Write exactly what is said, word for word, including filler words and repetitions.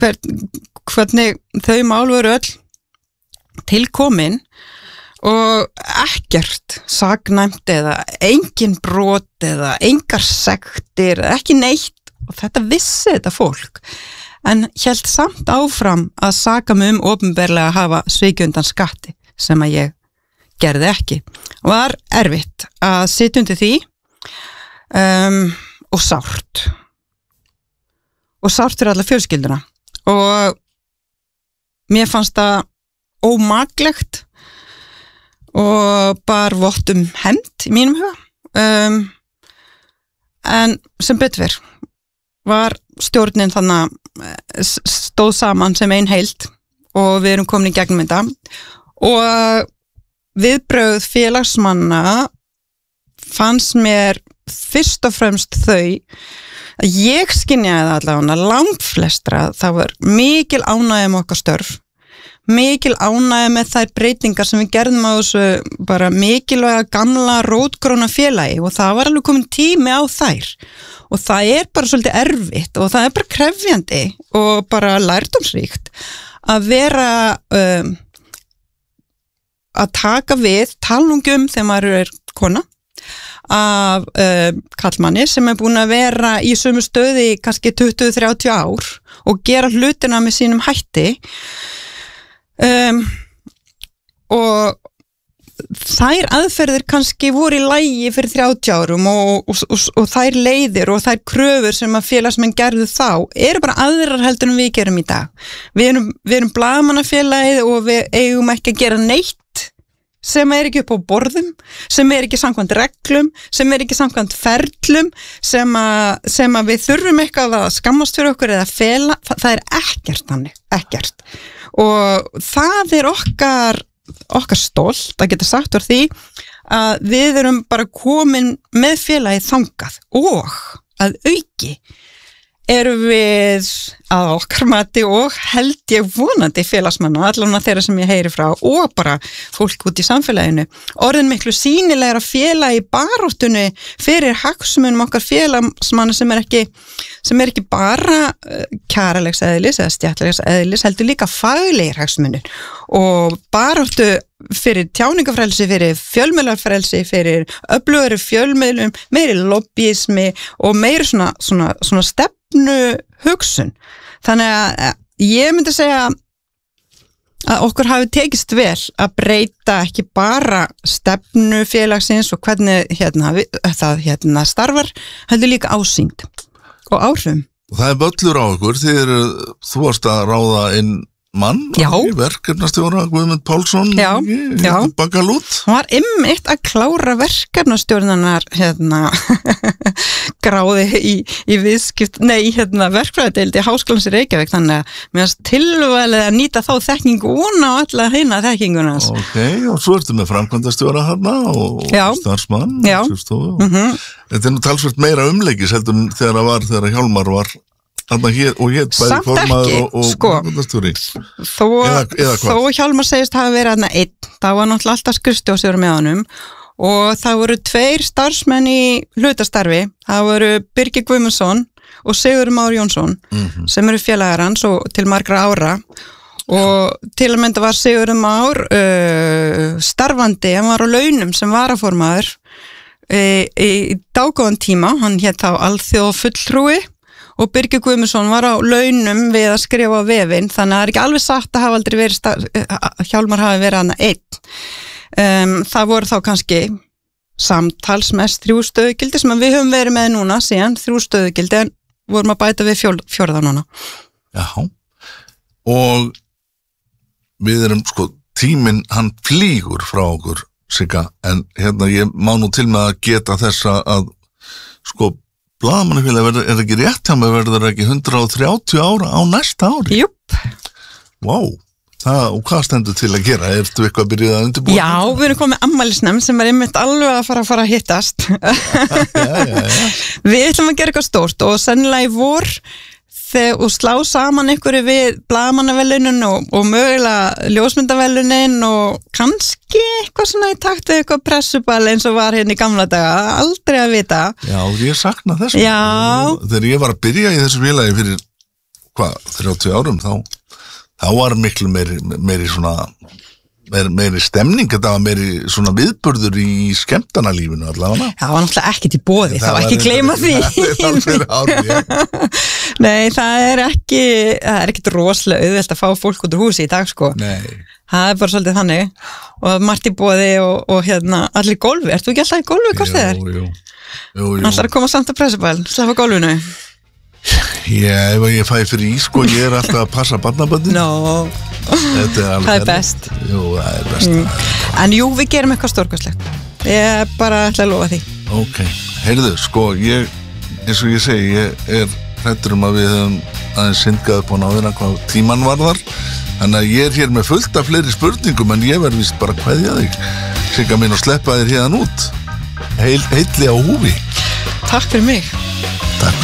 hvernig þau mál voru öll tilkomin og ekkert saknæmt eða engin brot eða engar sektir, ekki neitt og þetta vissi þetta fólk en hélt samt áfram að saka mig um opinberlega að hafa svikið undan skatti sem að ég gerði ekki. Var erfitt að sitja undir því um, og sárt og sárt fyrir alla fjölskylduna og mér fannst það ómaklegt og bar vott um hefnd í mínum huga um, en sem betur fer var stjórnin þannig stóð saman sem ein heild og við erum komin í gegnum þetta og viðbrögð félagsmanna fannst mér fyrst og fremst þau að ég skynjaði allavega langt flestra það var mikil ánægja með okkar störf mikil ánægja með þær breytingar sem við gerðum á þessu bara mikilvæga gamla rótgróna félagi og það var alveg komin tími á þær og það er bara svolítið erfitt og það er bara krefjandi og bara lærdómsríkt að vera um, að taka við talungum þegar maður er kona af uh, kallmanni sem er búin að vera í sömu stöði kannski tuttugu til þrjátíu ár og gera hlutina með sínum hætti um, og þær aðferðir kannski voru í lagi fyrir þrjátíu árum og, og, og, og þær leiðir og þær kröfur sem að félagsmenn gerðu þá eru bara aðrar heldur en við gerum í dag. Við erum, við erum blaðamannafélagið og við eigum ekki að gera neitt sem er ekki upp á borðum, sem er ekki samkvæmt reglum, sem er ekki samkvæmt ferlum, sem að, sem að við þurfum eitthvað að skammast fyrir okkur eða fela, það, það er ekkert þannig, ekkert. Og það er okkar, okkar stolt að geta sagt úr því að við erum bara komin með félagið þangað og að auki erum við að okkar mati og held ég vonandi félagsmanna, allavega þeirra sem ég heyri frá og bara fólk út í samfélaginu orðin miklu sýnilegra félag í baráttunni fyrir hagsmunum okkar félagsmanna sem er ekki sem er ekki bara uh, kæralegs eðlis eða stjættlegs eðlis heldur líka faglegir hagsmunir og baráttu fyrir tjáningafrelsi, fyrir fjölmiðlarfrelsi, fyrir öflugari fjölmiðlum, meiri lobbyismi og meiri svona, svona, svona stefnu hugsun. Þannig að ég myndi segja að okkur hafi tekist vel að breyta ekki bara stefnu félagsins og hvernig hérna, það hérna, starfar, heldur líka ásýnd og áhrifum. Og það er böllur á okkur, þið eru, þú varst að ráða inn mann, verkefnastjóra Guðmund Pálsson já, já. Bakalút. Hann var einmitt að klára verkefnastjórnanar hérna gráði í, í viðskipt, nei, hérna verkfræðideildi Háskólans í Reykjavík, þannig að mér finnst tilvalið að nýta þá þekkingu og á alla hina þekkinguna. Ok, og svo ertu með framkvæmdastjóra hérna og já. Starfsmann. Já. Mm-hmm. Þetta er nú talsvert meira umleikis heldur en þegar var, þegar Hjálmar var Hér, og hér bæði formaður og, og sko, þó, eða, eða þó Hjálmar segist hafa verið aðna einn, það var náttúrulega alltaf skrifstjóðsjóður með honum og það voru tveir starfsmenn í hlutastarfi, það voru Birgir Guðmundsson og Sigurður Már Jónsson mm-hmm. sem eru félagar hans og til margra ára og til að mynda var Sigurður Már uh, starfandi, hann var á launum sem varaformaður uh, í dágóðan tíma, hann hét þá alþjóð fulltrúi og Birgir Guðmundsson var á launum við að skrifa á vefinn, þannig að það er ekki alveg satt að hafa aldrei verið star- Hjálmar hafi verið hana einn. Um, það voru þá kannski samtals mest þrjú stöðugildi sem við höfum verið með núna síðan, þrjú stöðugildi en vorum að bæta við fjór, fjórða núna. Já, og við erum sko, tíminn hann flýgur frá okkur, Sigga, en hérna ég má nú til með að geta þessa að sko blaðamannafélag verður, er ekki rétt hjá mig verður ekki hundrað og þrjátíu ára á næsta ári? Júpp. Vá, það, og hvað stendur til að gera? Ertu eitthvað að byrja að undirbúa? Já, við erum komið afmælisnefnd sem er einmitt alveg að fara að fara að hittast. já, já, já. Við ætlum að gera eitthvað stórt og sennilega í vor þegar og slá saman einhverju við blaðamannavelunin og, og mögulega ljósmyndavelunin og kannski eitthvað svona í takt við eitthvað pressuball eins og var hérna í gamla daga, aldrei að vita. Já, ég sakna þess. Já. Þegar ég var að byrja í þessu félagi fyrir hvað, þrjátíu árum þá, þá var miklu meiri, meiri svona meiri, meiri stemning, þetta var meiri svona viðburður í skemmtanalífinu allavega. Það var náttúrulega ekkert í boði, það var ekki gleyma því. Það er árið, já. Nei, það er ekki það er ekkert rosalega auðvelt að fá fólk út úr húsi í dag, sko. Nei. Það er bara svolítið þannig og margt í boði og, og hérna allir í golfi, ert þú ekki alltaf í golfi hvort þið er? Jú, jú, jú, jú. Alltaf að koma samt að pressubæl, slafa golfinu? Já, ef ég fæ fyrir í, sko, ég er alltaf að passa barnaböndin. No, Þetta er alveg það er best. Jú, það er best. Mm. En jú, við gerum eitthvað stórkostlegt. Ég bara ætla að lofa því. Ok, heyrðu, sko, ég, eins og ég segi, ég er hræddur um að við höfum aðeins syndgað upp á náðina hvað tímann varðar. Þannig að ég er hér með fullt af fleiri spurningum en ég verð víst bara að kveðja þig. Sigga mín og sleppa þér hérna út. Heil, heilli á húfi. Takk fyrir mig.